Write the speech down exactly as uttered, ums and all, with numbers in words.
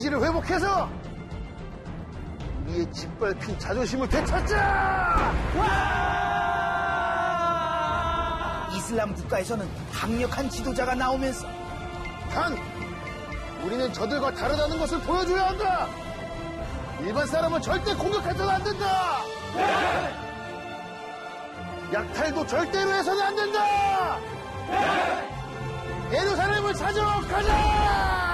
를 회복해서 우리의 짓밟힌 자존심을 되찾자! 이슬람 국가에서는 강력한 지도자가 나오면서 단! 우리는 저들과 다르다는 것을 보여줘야 한다! 일반 사람은 절대 공격해서는 안 된다! 네! 약탈도 절대로 해서는 안 된다! 네! 예루살렘을 찾으러 가자!